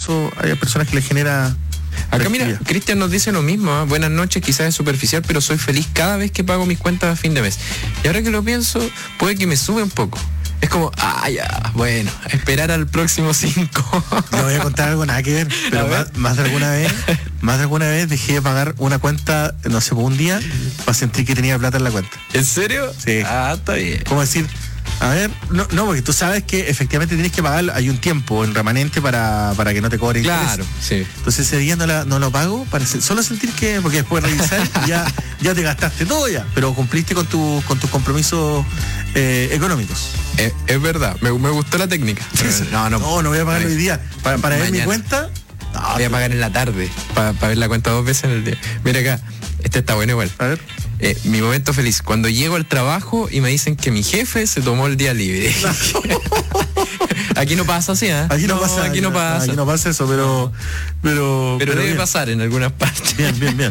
eso hay personas que les genera... Acá mira, Cristian nos dice lo mismo, ¿eh? Buenas noches, quizás es superficial, pero soy feliz cada vez que pago mis cuentas a fin de mes. Y ahora que lo pienso, puede que me sube un poco. Es como, ya, bueno, esperar al próximo 5. No voy a contar algo nada que ver, pero más de alguna vez dejé de pagar una cuenta, no sé, por un día, para sentir que tenía plata en la cuenta. ¿En serio? Sí. Está bien. ¿Cómo decir? A ver, no, porque tú sabes que efectivamente tienes que pagar, hay un tiempo en remanente para que no te cobren interés. Claro, sí. Entonces ese día no lo pago, para solo sentir que, porque después de revisar ya te gastaste todo ya, pero cumpliste con tus compromisos económicos. Es verdad, me gustó la técnica. No voy a pagar hoy día. Para ver mi cuenta, voy a pagar en la tarde, para ver la cuenta 2 veces en el día. Mira acá, este está bueno igual. A ver. Mi momento feliz, cuando llego al trabajo y me dicen que mi jefe se tomó el día libre. Aquí no pasa así, ¿eh? Aquí no pasa eso, pero debe bien. pasar en algunas partes. Bien.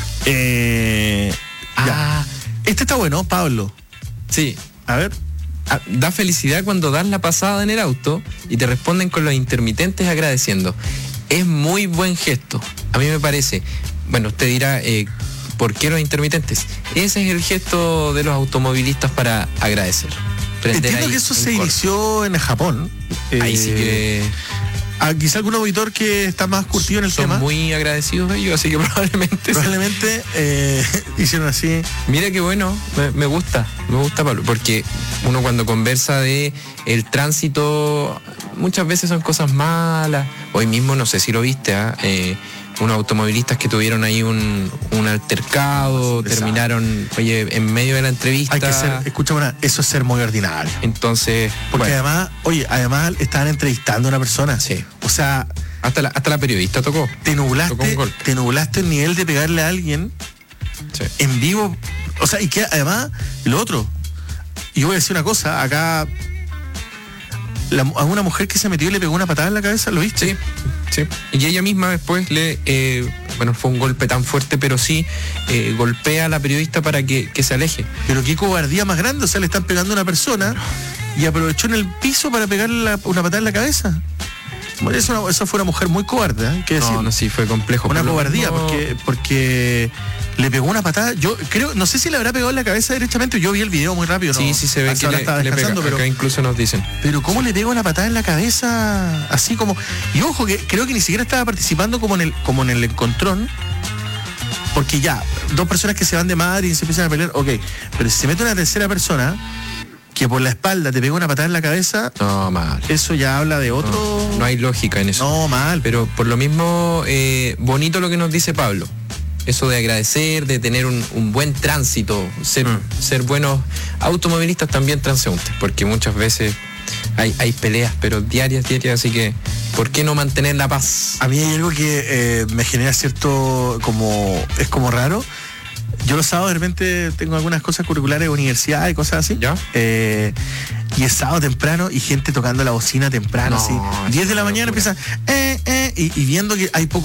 Este está bueno, Pablo. Sí. A ver. Da felicidad cuando das la pasada en el auto y te responden con los intermitentes agradeciendo. Es muy buen gesto. A mí me parece. Bueno, usted dirá, ¿por qué los intermitentes? Ese es el gesto de los automovilistas para agradecer. Entiendo que eso se inició en Japón. Ahí sí que... Quizá algún auditor que está más curtido en el tema. Son muy agradecidos ellos, así que probablemente hicieron así. Mira qué bueno, me gusta Pablo, porque uno cuando conversa de el tránsito, muchas veces son cosas malas. Hoy mismo, no sé si lo viste, unos automovilistas que tuvieron ahí un altercado, terminaron, en medio de la entrevista. Hay que ser, escúchame, eso es ser muy ordinario. Entonces, porque además estaban entrevistando a una persona. Sí. O sea, hasta la periodista tocó. Te nublaste el nivel de pegarle a alguien en vivo. O sea, y que además, lo otro, y yo voy a decir una cosa, acá a una mujer que se metió y le pegó una patada en la cabeza, ¿lo viste? Sí. Y ella misma después fue un golpe tan fuerte, pero sí golpea a la periodista para que se aleje. Pero qué cobardía más grande, o sea, le están pegando a una persona y aprovechó en el piso para pegarle una patada en la cabeza. Esa fue una mujer muy cobarde, ¿eh? ¿Qué decir? No, sí, fue complejo. Una cobardía, porque le pegó una patada. Yo creo, no sé si le habrá pegado en la cabeza derechamente. Yo vi el video muy rápido. Sí, se ve que le pega, pero acá incluso nos dicen. Pero ¿cómo le pega una patada en la cabeza? Así como... Y ojo, que creo que ni siquiera estaba participando como en el encontrón. Porque ya, dos personas que se van de madre y se empiezan a pelear, ok. Pero si se mete una tercera persona que por la espalda te pega una patada en la cabeza, no, mal. Eso ya habla de otro... No hay lógica en eso. No, mal. Pero por lo mismo, bonito lo que nos dice Pablo. Eso de agradecer, de tener un buen tránsito, ser buenos automovilistas también transeúntes, porque muchas veces hay peleas, pero diarias, así que ¿por qué no mantener la paz? A mí hay algo que me genera cierto, es como raro. Yo los sábados de repente tengo algunas cosas curriculares, universidad y cosas así. ¿Ya? Y es sábado temprano y gente tocando la bocina temprano, así. 10 de la mañana empiezan, y viendo que hay poco